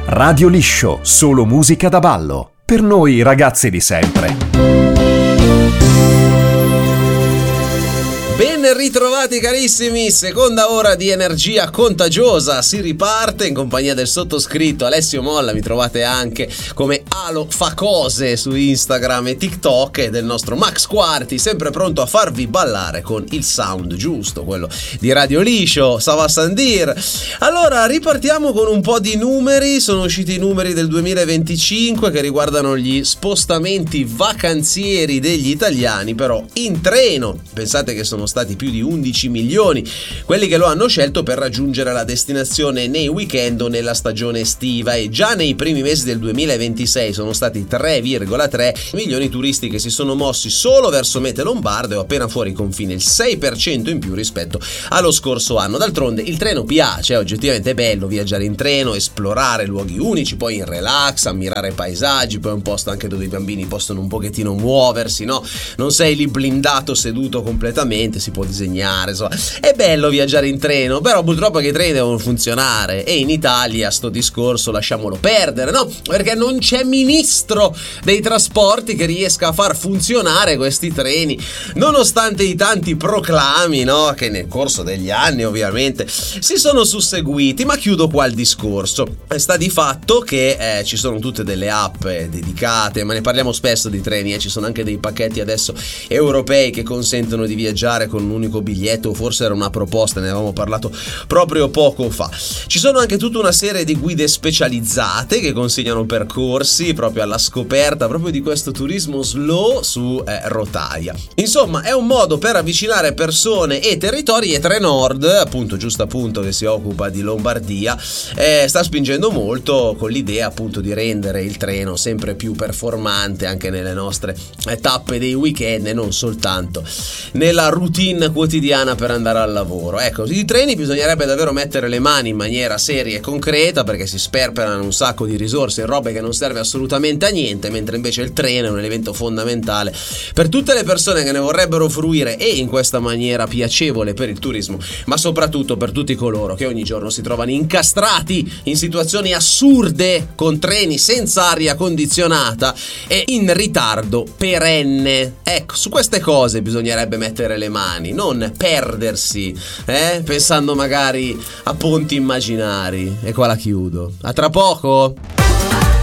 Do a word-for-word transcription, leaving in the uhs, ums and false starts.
Radio Liscio, solo musica da ballo. Per noi ragazzi di sempre. Ben ritrovati carissimi, seconda ora di energia contagiosa, si riparte in compagnia del sottoscritto Alessio Molla, mi trovate anche come Alo Fa Cose su Instagram e TikTok, e del nostro Max Quarti, sempre pronto a farvi ballare con il sound giusto, quello di Radio Liscio, Sava Sandir. Allora ripartiamo con un po' di numeri, sono usciti i numeri del duemilaventicinque che riguardano gli spostamenti vacanzieri degli italiani, però in treno. Pensate che sono stati più di undici milioni quelli che lo hanno scelto per raggiungere la destinazione nei weekend o nella stagione estiva, e già nei primi mesi del duemilaventisei sono stati tre virgola tre milioni i turisti che si sono mossi solo verso mete lombarde o appena fuori confine, il sei per cento in più rispetto allo scorso anno. D'altronde il treno piace, è oggettivamente bello viaggiare in treno, esplorare luoghi unici, poi in relax, ammirare paesaggi, poi è un posto anche dove i bambini possono un pochettino muoversi, no? Non sei lì blindato seduto completamente, si può disegnare, insomma. È bello viaggiare in treno, però purtroppo che i treni devono funzionare, e in Italia sto discorso lasciamolo perdere, no? Perché non c'è ministro dei trasporti che riesca a far funzionare questi treni, nonostante i tanti proclami, no? Che nel corso degli anni ovviamente si sono susseguiti. Ma chiudo qua il discorso. Sta di fatto che eh, ci sono tutte delle app dedicate, ma ne parliamo spesso di treni, eh? Ci sono anche dei pacchetti adesso europei che consentono di viaggiare con un unico biglietto, o forse era una proposta, ne avevamo parlato proprio poco fa. Ci sono anche tutta una serie di guide specializzate che consigliano percorsi proprio alla scoperta proprio di questo turismo slow su eh, rotaia. Insomma, è un modo per avvicinare persone e territori, e Trenord, appunto giusto appunto che si occupa di Lombardia, eh, sta spingendo molto con l'idea appunto di rendere il treno sempre più performante anche nelle nostre eh, tappe dei weekend e non soltanto nella routine quotidiana per andare al lavoro. Ecco, i treni bisognerebbe davvero mettere le mani in maniera seria e concreta, perché si sperperano un sacco di risorse in robe che non serve assolutamente a niente, mentre invece il treno è un elemento fondamentale per tutte le persone che ne vorrebbero fruire, e in questa maniera piacevole per il turismo, ma soprattutto per tutti coloro che ogni giorno si trovano incastrati in situazioni assurde con treni senza aria condizionata e in ritardo perenne. Ecco, su queste cose bisognerebbe mettere le mani, non perdersi eh? pensando magari a ponti immaginari. E qua la chiudo. A tra poco.